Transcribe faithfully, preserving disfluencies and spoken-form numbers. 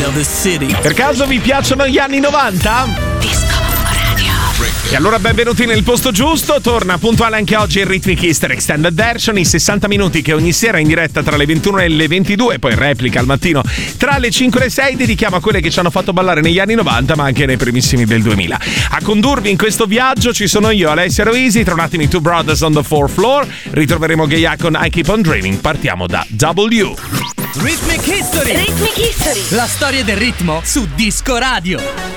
of the city. Per caso vi piacciono gli anni novanta? Disco Radio. E allora benvenuti nel posto giusto. Torna puntuale anche oggi il Rhythmic History Extended Version, i sessanta minuti che ogni sera in diretta tra le ventuno e le ventidue, poi replica al mattino tra le cinque e le sei, dedichiamo a quelle che ci hanno fatto ballare negli anni novanta ma anche nei primissimi del duemila. A condurvi in questo viaggio ci sono io, Alessia Roisi, tra un attimo i Two Brothers on the Fourth Floor, ritroveremo Gaia con I Keep on Dreaming. Partiamo da W. Rhythmic History. Rhythmic History. La storia del ritmo su Disco Radio.